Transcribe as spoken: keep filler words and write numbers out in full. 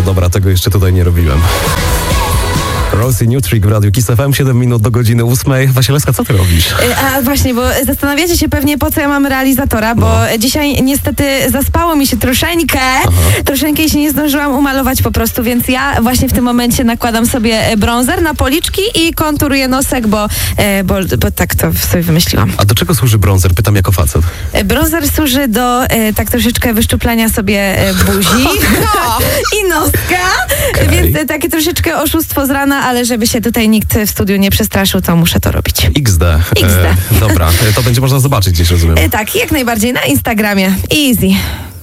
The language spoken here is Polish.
dobra, tego jeszcze tutaj nie robiłem. Rosie Newtrick w Radiu Kiss F M, siedem minut do godziny ósmej. Wasilewska, co ty robisz? A właśnie, bo zastanawiacie się pewnie, po co ja mam realizatora, bo no. dzisiaj niestety zaspało mi się troszeczkę, Aha. troszeczkę i się nie zdążyłam umalować po prostu, więc ja właśnie w tym momencie nakładam sobie bronzer na policzki i konturuję nosek, bo, bo, bo tak to sobie wymyśliłam. A do czego służy bronzer? Pytam jako facet. Bronzer służy do tak troszeczkę wyszczuplania sobie buzi i noska, okay. więc takie troszeczkę oszustwo z rana, ale żeby się tutaj nikt w studiu nie przestraszył, to muszę to robić. X D. X D. E, dobra, to będzie można zobaczyć gdzieś, rozumiem. E, tak, jak najbardziej na Instagramie. Easy.